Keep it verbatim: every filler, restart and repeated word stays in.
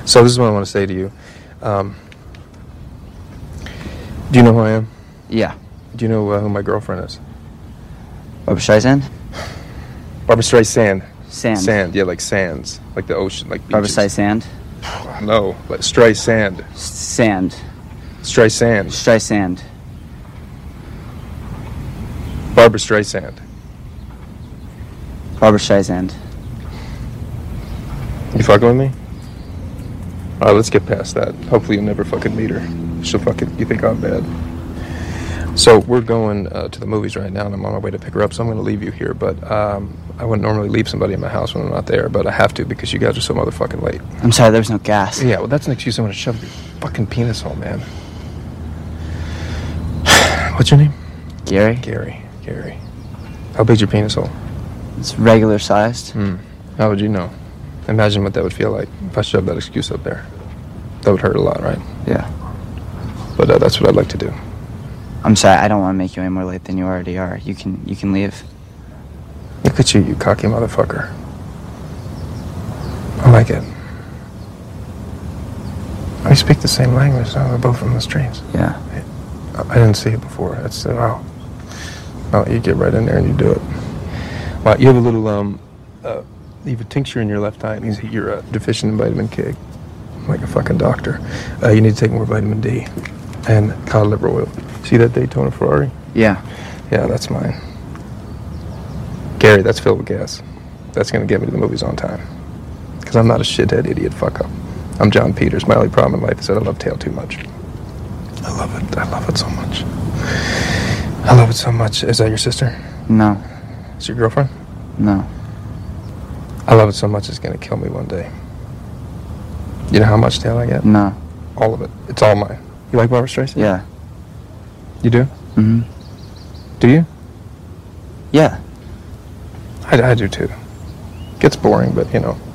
So this is what I want to say to you. Um, do you know who I am? Yeah. Do you know uh, who my girlfriend is? Barbra Streisand? Barbra Streisand. Sand. Sand, yeah, like sands. Like the ocean, like Barbra beaches. Streisand? No, like Streisand. Sand. Streisand. Streisand. Barbra Streisand. Barbra Streisand. You fucking with me? Alright, let's get past that. Hopefully you'll never fucking meet her. She'll fucking, you think I'm bad. So we're going uh, to the movies right now, and I'm on my way to pick her up, so I'm going to leave you here. But um, I wouldn't normally leave somebody in my house when I'm not there, but I have to because you guys are so motherfucking late. I'm sorry, there's no gas. Yeah, well, that's an excuse I'm going to shove your fucking penis hole, man. What's your name? Gary? Gary. Gary. How big's your penis hole? It's regular sized. Hmm. How would you know? Imagine what that would feel like if I shoved that excuse up there. That would hurt a lot, right? Yeah. But uh, that's what I'd like to do. I'm sorry, I don't want to make you any more late than you already are. You can you can leave. Look at you, you cocky motherfucker. I like it. We speak the same language, so we're both from the streets. Yeah. I didn't see it before. That's uh, wow. Well, you get right in there and you do it. Well, you have a little um, uh, you have a tincture in your left eye. It means that you're uh, deficient in vitamin K, like a fucking doctor. Uh, you need to take more vitamin D and cod liver oil. See that Daytona Ferrari? Yeah. Yeah, that's mine. Gary, that's filled with gas. That's gonna get me to the movies on time. Because I'm not a shithead idiot fuck up. I'm John Peters. My only problem in life is that I love tail too much. I love it. I love it so much. I love it so much. Is that your sister? No. Is your girlfriend? No. I love it so much it's gonna kill me one day. You know how much tail I get? No. All of it. It's all mine. You like Barbra Streisand? Yeah. You do? Mm-hmm. Do you? Yeah. I, I do too. Gets boring, but you know.